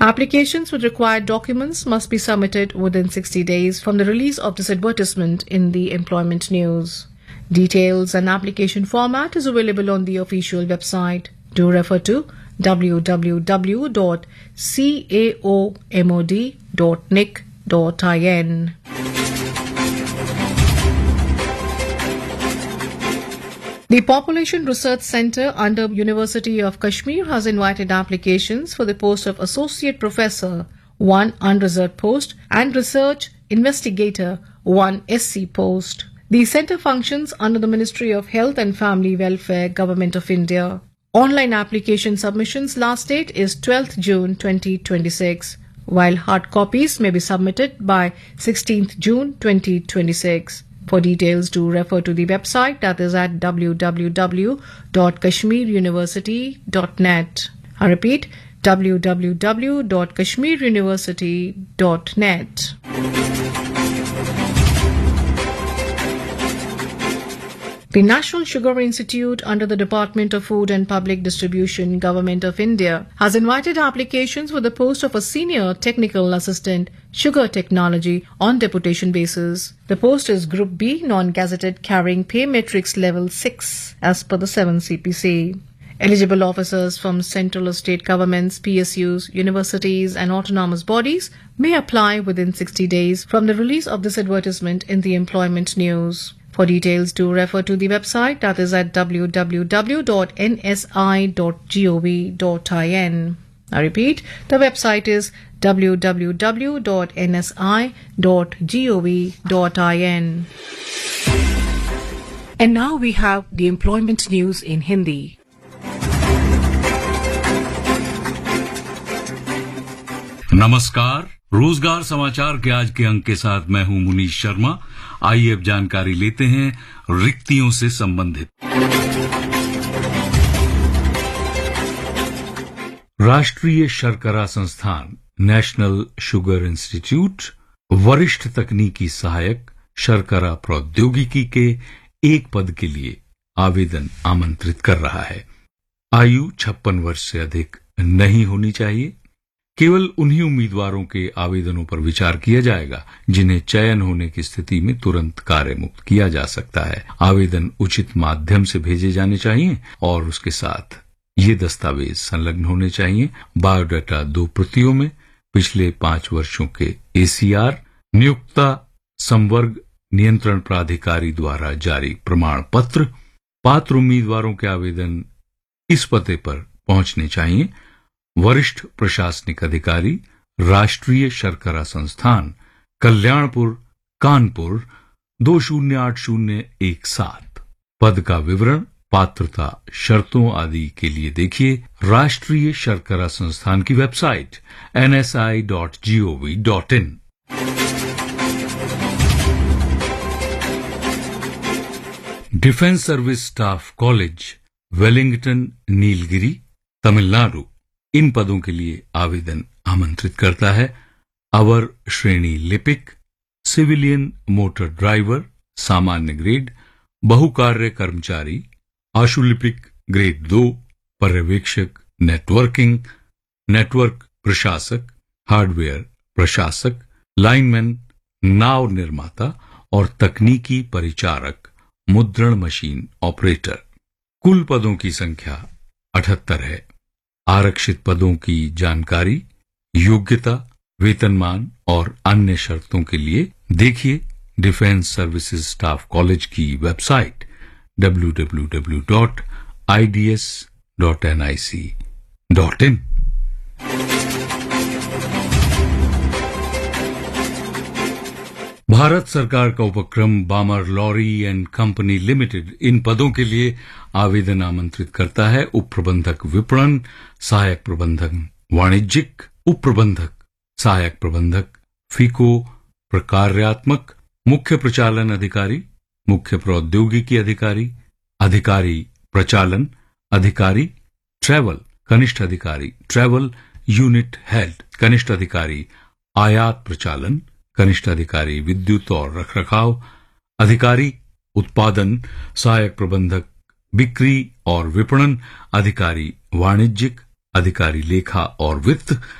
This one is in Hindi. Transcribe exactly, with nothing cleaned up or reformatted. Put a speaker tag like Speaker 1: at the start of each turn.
Speaker 1: Applications with required documents must be submitted within sixty days from the release of this advertisement in the employment news. Details and application format is available on the official website. Do refer to w w w dot caomod dot nic dot in. The Population Research Centre under University of Kashmir has invited applications for the post of Associate Professor, one unreserved post, and Research Investigator, one S C post. The centre functions under the Ministry of Health and Family Welfare, Government of India. Online application submissions last date is twelfth June twenty twenty-six, while hard copies may be submitted by sixteenth June twenty twenty-six. For details, do refer to the website, that is at w w w dot kashmir university dot net. I repeat, w w w dot kashmir university dot net. The National Sugar Institute under the Department of Food and Public Distribution, Government of India, has invited applications for the post of a Senior Technical Assistant, Sugar Technology, on deputation basis. The post is Group B, non-gazetted, carrying pay matrix level six as per the seventh C P C. Eligible officers from central or state governments, P S Us, universities and autonomous bodies may apply within sixty days from the release of this advertisement in the employment news. For details, do refer to the website, that is at w w w dot n s i dot gov dot in. I repeat, the website is w w w dot n s i dot gov dot in. And now we have the employment news in Hindi.
Speaker 2: नमस्कार, रोजगार समाचार के आज के अंक के साथ मैं हूं मुनीश शर्मा। आइए अब जानकारी लेते हैं रिक्तियों से संबंधित। राष्ट्रीय शर्करा संस्थान नेशनल शुगर इंस्टीट्यूट वरिष्ठ तकनीकी सहायक शर्करा प्रौद्योगिकी के एक पद के लिए आवेदन आमंत्रित कर रहा है। आयु छप्पन वर्ष से अधिक नहीं होनी चाहिए। केवल उन्हीं उम्मीदवारों के आवेदनों पर विचार किया जाएगा जिन्हें चयन होने की स्थिति में तुरंत कार्य मुक्त किया जा सकता है। आवेदन उचित माध्यम से भेजे जाने चाहिए और उसके साथ ये दस्तावेज संलग्न होने चाहिए। बायोडाटा दो प्रतियों में, पिछले पांच वर्षों के एसीआर, नियुक्ता संवर्ग नियंत्रण प्राधिकारी द्वारा जारी प्रमाण पत्र। पात्र उम्मीदवारों के आवेदन इस पते पर पहुंचने चाहिए: वरिष्ठ प्रशासनिक अधिकारी, राष्ट्रीय शर्करा संस्थान, कल्याणपुर, कानपुर दो शून्य आठ शून्य एक सात। पद का विवरण, पात्रता, शर्तों आदि के लिए देखिए राष्ट्रीय शर्करा संस्थान की website N S I dot G O V dot in. Defence service staff college, Wellington, Nilgiri, Tamil Nadu, इन पदों के लिए आवेदन आमंत्रित करता है। अवर श्रेणी लिपिक, सिविलियन मोटर ड्राइवर सामान्य ग्रेड, बहुकार्य कर्मचारी, आशुलिपिक ग्रेड दो, पर्यवेक्षक नेटवर्किंग, नेटवर्क प्रशासक, हार्डवेयर प्रशासक, लाइनमैन, नाव निर्माता और तकनीकी परिचारक, मुद्रण मशीन ऑपरेटर। कुल पदों की संख्या अठहत्तर है। आरक्षित पदों की जानकारी, योग्यता, वेतनमान और अन्य शर्तों के लिए देखिए डिफेंस सर्विसेज स्टाफ कॉलेज की website W W W dot I D S dot N I C dot in. Bharat सरकार का उपक्रम बामर लॉरी एंड कंपनी लिमिटेड इन पदों के लिए आवेदन आमंत्रित करता है। उप प्रबंधक विपणन, सहायक प्रबंधक वाणिज्यिक, उप प्रबंधक, सहायक प्रबंधक फीको प्रकार्यात्मक, मुख्य प्रचालन अधिकारी, मुख्य प्रौद्योगिकी अधिकारी, अधिकारी प्रचालन, अधिकारी ट्रैवल, कनिष्ठ अधिकारी ट्रैवल यूनिट हेड, कनिष्ठ अधिकारी आयात प्रचालन, कनिष्ठ अधिकारी विद्युत और रखरखाव, अधिकारी उत्पादन, सहायक प्रबंधक बिक्री और विपणन, अधिकारी वाणिज्यिक, अधिकारी लेखा और वित्त,